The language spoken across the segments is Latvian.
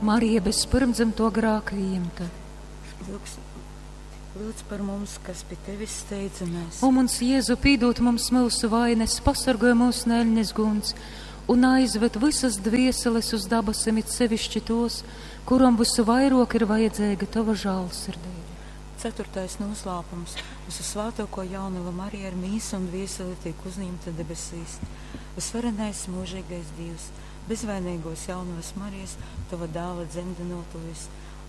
Marija bez pirmdzimto grāka ījimta. Lūdz par mums, kas pie tevis steidzamies. Un mums, Jēzu, pīdot mums mūsu vainas, pasargoj mūsu neļņas guns un aizved visas dvieseles uz dabasim, it sevišķi tos, kuram visu vairāk ir vajadzīga tava žēlsirdība. 4. noslēpums. Visu svētāko jaunavu Mariju ar mīsu un dvieseli tiek uzņemta debesīs. Visvarenais mūžīgais Dievs, bezvainīgos jaunavas Marijas, tava dēla dzemdinotojas,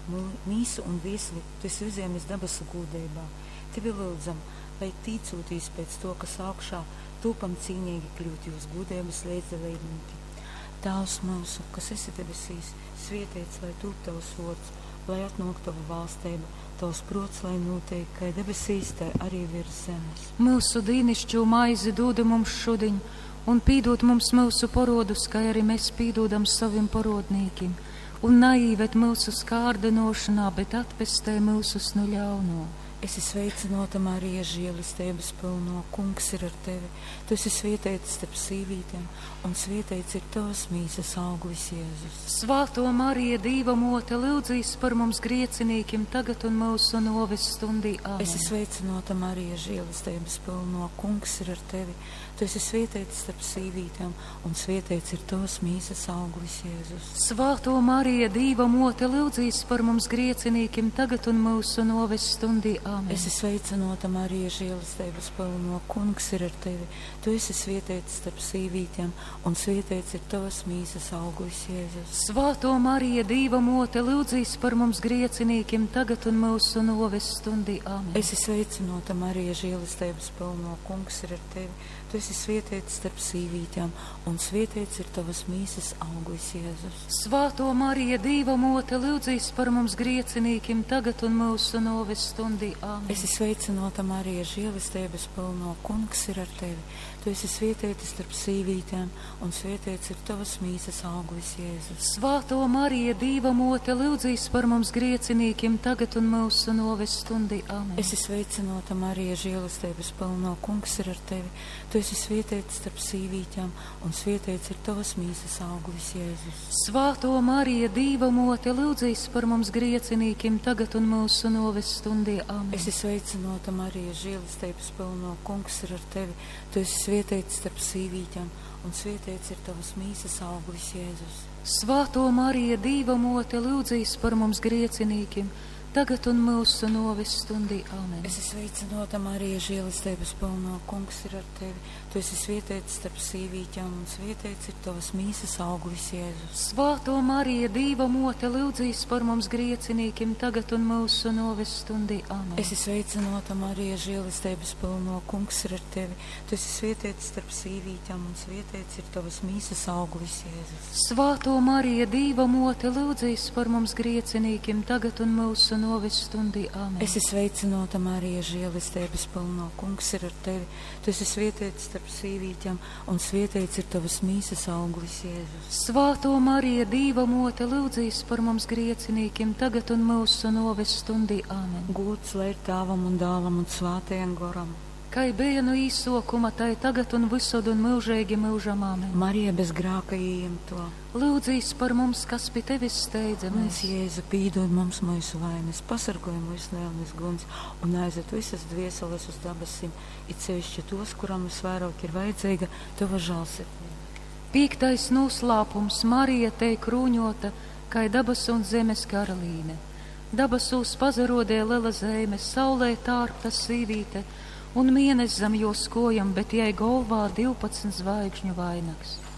mīsu un dvieseli, tu esi uzņēmis debesu gūdībā. Tevi lūdzam, lai tīcoties pēc to, kas augšā, tūpam cīnīgi kļūt jūs gūdības līdzdalībnieki. Tēvs mūsu, kas esi debesīs, svētīts, lai tūp tavs vārds, lai atnāk tava valstība, tavs prots, lai notiek, kā debesīs, tā arī virs zemes. Mūsu dīnišķo maizi dod mums šodien, un pīdot mums mūsu parodus, kā arī mēs pīdodam saviem parodnīkiem, un neīved mūsu skārdinošanā, bet atpestē mūsus no ļauno. Esi sveicinota, Marija, žēlistības pilno, Kungs ir ar tevi. Tu esi svētīts starp sīvītēm, un svētīts ir tavs mīsas auglis, Jēzus. Svāto Marija, Dīva mote, lūdzīs par mums griecinīkim tagad un mūsu noves stundī. Āmen. Esi sveicinota, Marija, žēlistības pilno, Kungs ir ar tevi. Tu esi svētīts starp sīvītēm, un svētīts ir tavs mīsas auglis, Jēzus. Svāto Marija, Dīva mote, lūdzīs par mums griecinīkim tagad un mūsu noves stundī. Amen. Esi sveicinota, Marija, žēlistības pilno, Kungs ir ar tevi. Tu esi svētīts starp sīvītēm, un svētīts ir tavs mīsas auglis, Jēzus. Svāto Marija, Dīva mote, lūdzīs par mums griecinīkim tagad un mūsu noves stundī. Amen. Esi sveicinota, Marija, žēlistības pilno, Kungs ir ar tevi. Tu esi svētīts starp sīvītēm, un svētīts ir tavas mīsas auglis, Jēzus. Svāto Marija, Dīva mote, lūdzīs par mums griecinīkim tagad un mūsu noves stundī. Amen. Esi sveicinota, Marija, žēlistības pilno, Kungs ir ar tevi. Tu esi svētīts starp sīvītēm, un svētīts ir tavas mīsas auglis, Jēzus. Svāto Marija, Dīva mote, lūdzīs par mums griecinīkim tagad un mūsu noves stundī. Amen. Esi sveicinota, Marija, žēlistības pilno, Kungs ir ar tevi. Tu esi svētīts starp sīvītēm, un svētīts ir tavas mīsas auglis, Jēzus. Svāto Marija, Dīva mote, lūdzīs par mums griecinīkim tagad un mūsu noves stundī. Amen. Esi sveicinota, Marija, žēlistības pilno, Kungs ir ar tevi. Tu esi svētīts starp sīvītēm, un svētīts ir tavas mīsas auglis, Jēzus. Svāto Marija, Dīva mote, lūdzīs par mums griecinīkim tagad un mūsu noves stundī. Amen. Esi sveicinota, Marija, žēlistības pilno, Kungs ir ar tevi. Tu esi svētīts starp sīvītēm, un svētīts ir tavas mīsas auglis, Jēzus. Svāto Marija, Dīva mote, lūdzīs par mums griecinīkim tagad un mūsu noves stundī. Amen. Esi sveicinota, Marija, žēlistības pilno, Kungs ir ar tevi. Tu esi svētīts starp sīvītēm, un svētīts ir tavas mīsas auglis, Jēzus. Svāto Marija, Dīva mote, lūdzīs par mums griecinīkim tagad un mūsu noves stundī. Amen. Esi sveicinota, Marija, žēlistības pilno, Kungs ir ar tevi. Tu esi svētīts starp sīvītēm, un svētīts ir tavas mīsas auglis, Jēzus. Svāto Marija, Dīva mote, lūdzīs par mums griecinīkim tagad un mūsu noves stundī. Amen. Gods lai ir Tēvam un Dēlam un Svētajam Garam. Kai bija no īsokuma, tai tagad un visod un mūžīgi mūžam. Amen. Marija bez grāka ieņemto. Lūdzīs par mums, kas pie tevis steidzamies. Jēzu, pīdod mums mūsu vainas, pasargoj mūsu neļņas guns un aizved visas dvieseles uz dabasim, it sevišķi tos, kuram visvairāk ir vajadzīga tava žēlsirdība. 5. noslēpums. Marija tei krūņota, kai dabas un zemes karalīne. Dabasūs pazarodē lela zeme, saulē tārpta sīvīte, un mienes zem jos kojam, bet jai golvā 12 zvaigžņu vainags.